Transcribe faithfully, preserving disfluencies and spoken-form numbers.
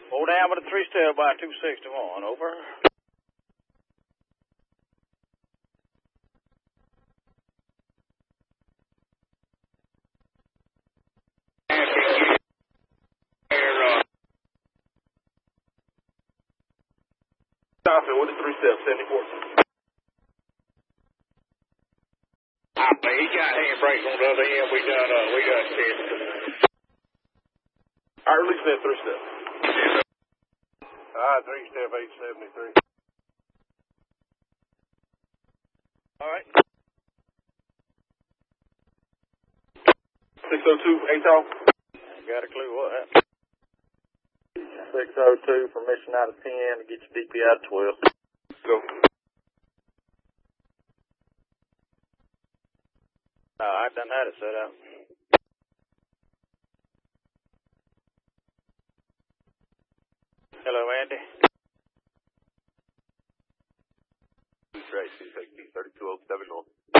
Hold down with a three-step by two sixty-one, over. Stopping with a three-step, seventy-four. He got handbrakes on the other end. We got, uh, we got ten. All right, release that three-step. All right, three-step, eight seventy-three. All right. six oh two, eight tall. Got a clue what happened. six oh two, permission out of ten to get your D P out of twelve. Go. No, I done had it set up. Hello, Andy. Tracy, take P thirty-two oh seven north.